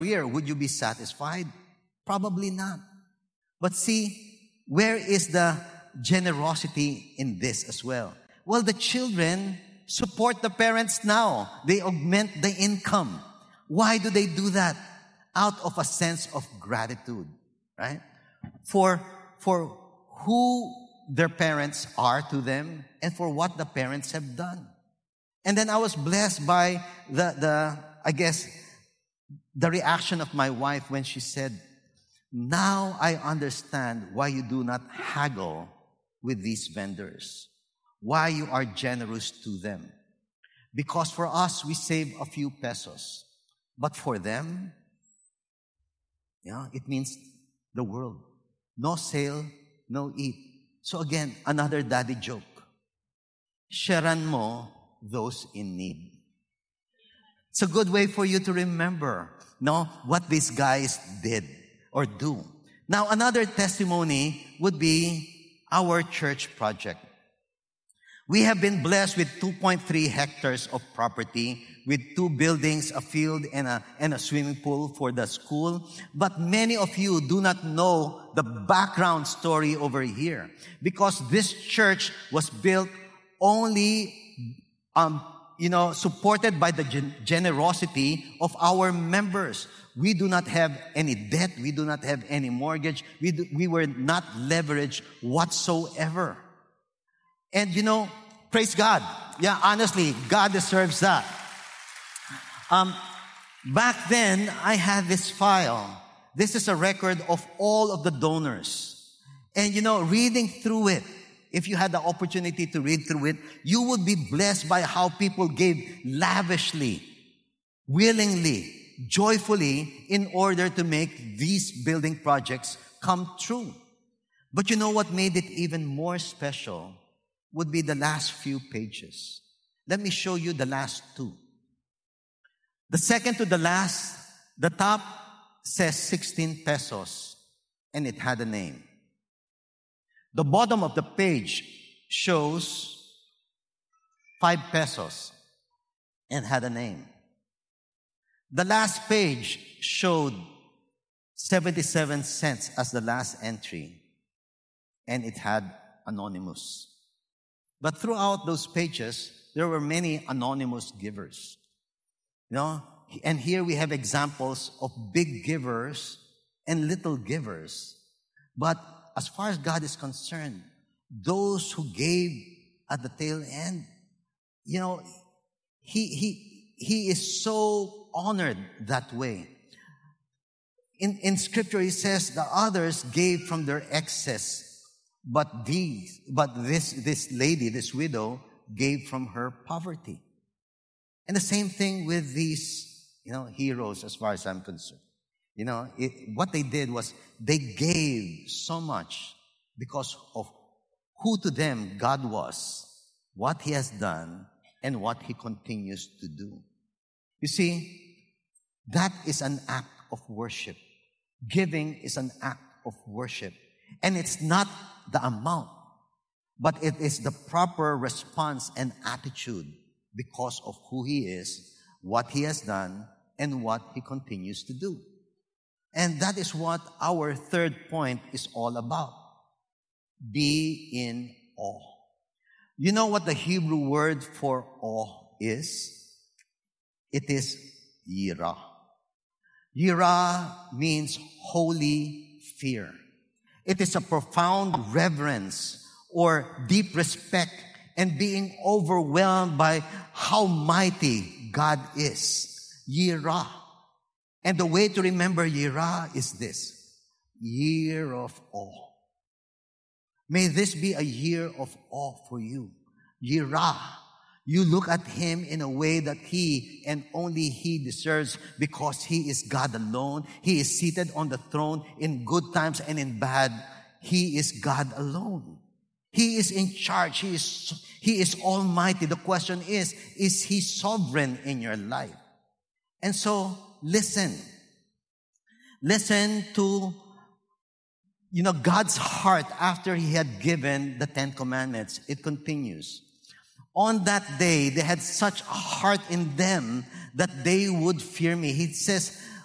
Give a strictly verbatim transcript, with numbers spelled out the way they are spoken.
career, would you be satisfied? Probably not. But see, where is the generosity in this as well? Well, the children support the parents now. They augment the income. Why do they do that? Out of a sense of gratitude, right? For, for who their parents are to them and for what the parents have done. And then I was blessed by the, the, I guess, the reaction of my wife when she said, now I understand why you do not haggle with these vendors. Why you are generous to them. Because for us, we save a few pesos. But for them, yeah, it means the world. No sale, no eat. So again, another daddy joke. Sharean mo those in need. It's a good way for you to remember, no, what these guys did or do. Now, another testimony would be our church project. We have been blessed with two point three hectares of property, with two buildings, a field, and a, and a swimming pool for the school. But many of you do not know the background story over here. Because this church was built only, um, you know, supported by the gen- generosity of our members. We do not have any debt. We do not have any mortgage. We, do, we were not leveraged whatsoever. And you know, praise God. Yeah, honestly, God deserves that. Um, back then, I had this file. This is a record of all of the donors. And you know, reading through it, if you had the opportunity to read through it, you would be blessed by how people gave lavishly, willingly, joyfully in order to make these building projects come true. But you know what made it even more special? Would be the last few pages. Let me show you the last two. The second to the last, the top says sixteen pesos, and it had a name. The bottom of the page shows five pesos and had a name. The last page showed seventy-seven cents as the last entry, and it had anonymous. But throughout those pages, there were many anonymous givers. You know, and here we have examples of big givers and little givers. But as far as God is concerned, those who gave at the tail end, you know, he, he, he is so honored that way. In, in scripture, he says the others gave from their excess. But these, but this, this lady, this widow, gave from her poverty. And the same thing with these, you know, heroes as far as I'm concerned. You know, it, what they did was they gave so much because of who to them God was, what He has done, and what He continues to do. You see, that is an act of worship. Giving is an act of worship. And it's not the amount, but it is the proper response and attitude because of who He is, what He has done, and what He continues to do. And that is what our third point is all about. Be in awe. You know what the Hebrew word for awe is? It is yirah. Yirah means holy fear. It is a profound reverence or deep respect and being overwhelmed by how mighty God is. Yirah. And the way to remember Yirah is this. Year of awe. May this be a year of awe for you. Yirah. You look at Him in a way that He and only He deserves because He is God alone. He is seated on the throne in good times and in bad. He is God alone. He is in charge. He is, He is almighty. The question is, is He sovereign in your life? And so, listen. Listen to, you know, God's heart after He had given the Ten Commandments. It continues. On that day, they had such a heart in them that they would fear me. He says,